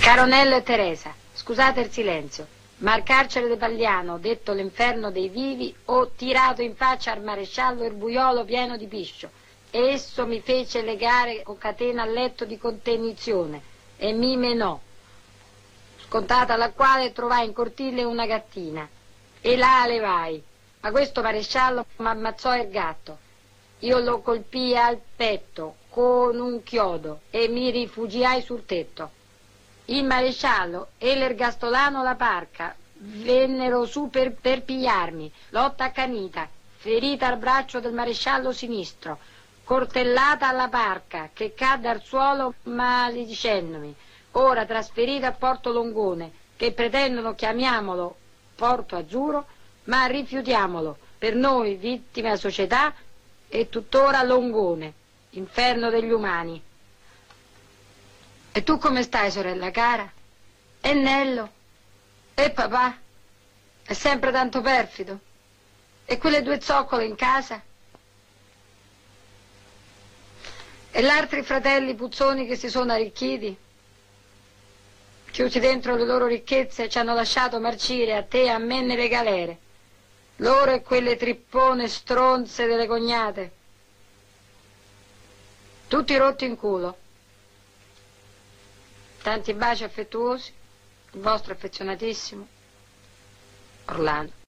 Caro Nello e Teresa, scusate il silenzio, ma al carcere de Pagliano, detto l'inferno dei vivi, ho tirato in faccia al maresciallo il buiolo pieno di piscio, e esso mi fece legare con catena al letto di contenizione e mi menò, scontata la quale trovai in cortile una gattina, e la levai, ma questo maresciallo m'ammazzò il gatto. Io lo colpii al petto con un chiodo e mi rifugiai sul tetto. Il maresciallo e l'ergastolano La Parca vennero su per pigliarmi. Lotta accanita, ferita al braccio del maresciallo sinistro, coltellata alla Parca, che cadde al suolo maledicendomi. Ora trasferita a Porto Longone, che pretendono chiamiamolo Porto Azzurro, ma rifiutiamolo. Per noi vittima società e tuttora Longone, inferno degli umani. E tu come stai, sorella cara? E Nello? E papà? È sempre tanto perfido? E quelle due zoccole in casa? E gli altri fratelli puzzoni che si sono arricchiti? Chiusi dentro le loro ricchezze, ci hanno lasciato marcire a te e a me nelle galere. Loro e quelle trippone stronze delle cognate. Tutti rotti in culo. Tanti baci affettuosi, il vostro affezionatissimo Orlando.